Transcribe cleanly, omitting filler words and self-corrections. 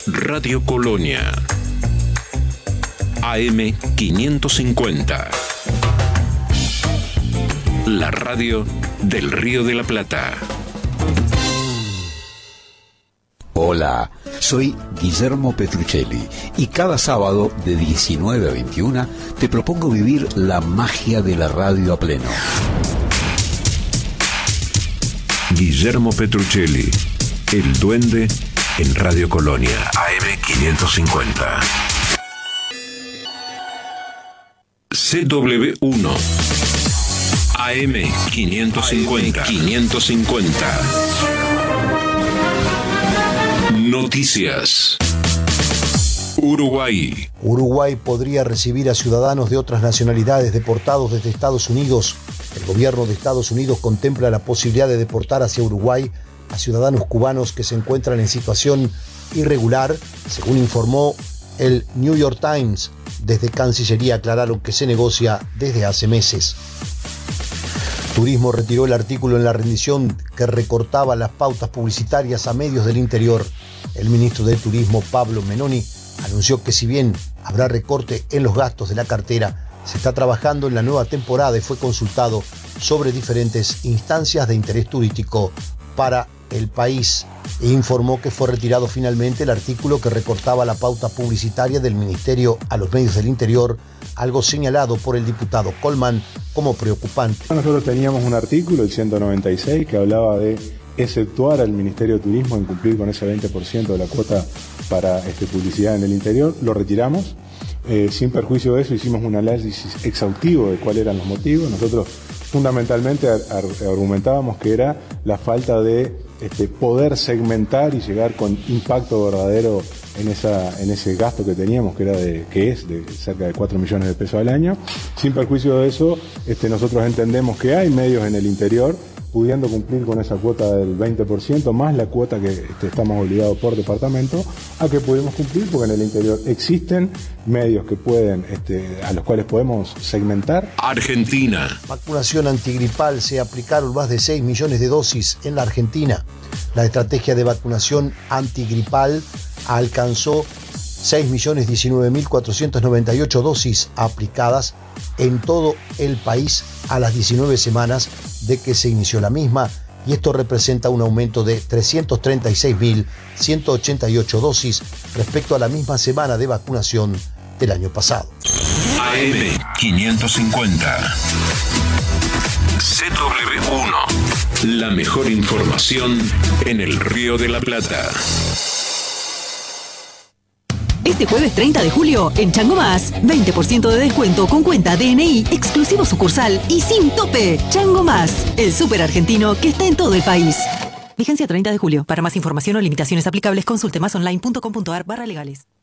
Radio Colonia. AM 550. La radio del Río de la Plata. Hola, soy Guillermo Petruccelli y cada sábado de 19 a 21 te propongo vivir la magia de la radio a pleno. Guillermo Petruccelli, el duende en Radio Colonia, AM 550. CW1, AM 550. 550. Noticias. Uruguay. Uruguay podría recibir a ciudadanos de otras nacionalidades deportados desde Estados Unidos. El gobierno de Estados Unidos contempla la posibilidad de deportar hacia Uruguay a ciudadanos cubanos que se encuentran en situación irregular, según informó el New York Times. Desde Cancillería aclararon que se negocia desde hace meses. Turismo retiró el artículo en la rendición que recortaba las pautas publicitarias a medios del interior. El ministro de Turismo, Pablo Menoni, anunció que si bien habrá recorte en los gastos de la cartera, se está trabajando en la nueva temporada y fue consultado sobre diferentes instancias de interés turístico para el país. E informó que fue retirado finalmente el artículo que recortaba la pauta publicitaria del Ministerio a los medios del interior, algo señalado por el diputado Colman como preocupante. Nosotros teníamos un artículo, el 196, que hablaba de exceptuar al Ministerio de Turismo en cumplir con ese 20% de la cuota para publicidad en el interior. Lo retiramos. Sin perjuicio de eso, hicimos un análisis exhaustivo de cuáles eran los motivos. Nosotros fundamentalmente argumentábamos que era la falta de poder segmentar y llegar con impacto verdadero en ese gasto que teníamos, que es de cerca de 4 millones de pesos al año. Sin perjuicio de eso, nosotros entendemos que hay medios en el interior pudiendo cumplir con esa cuota del 20%, más la cuota que estamos obligados por departamento, a que pudimos cumplir, porque en el interior existen medios que pueden, a los cuales podemos segmentar. Argentina. Vacunación antigripal. Se aplicaron más de 6 millones de dosis en la Argentina. La estrategia de vacunación antigripal alcanzó 6.019.498 dosis aplicadas en todo el país a las 19 semanas de que se inició la misma, y esto representa un aumento de 336.188 dosis respecto a la misma semana de vacunación del año pasado. AM 550. CW1. La mejor información en el Río de la Plata. Este jueves 30 de julio, en Chango Más, 20% de descuento con cuenta DNI, exclusivo sucursal y sin tope. Chango Más, el súper argentino que está en todo el país. Vigencia 30 de julio. Para más información o limitaciones aplicables, consulte másonline.com.ar/legales.